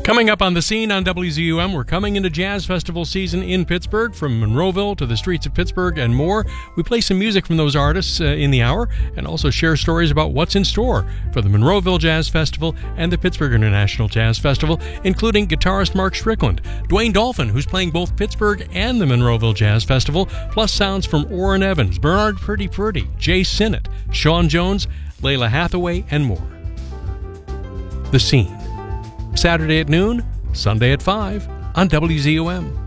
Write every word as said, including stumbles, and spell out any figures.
Coming up on The Scene on W Z U M, we're coming into Jazz Festival season in Pittsburgh, from Monroeville to the streets of Pittsburgh and more. We play some music from those artists uh, in the hour and also share stories about what's in store for the Monroeville Jazz Festival and the Pittsburgh International Jazz Festival, including guitarist Mark Strickland, Dwayne Dolphin, who's playing both Pittsburgh and the Monroeville Jazz Festival, plus sounds from Orrin Evans, Bernard Pretty Pretty, Jay Sinnott, Sean Jones, Layla Hathaway, and more. The Scene. Saturday at noon, Sunday at five on W Z U M.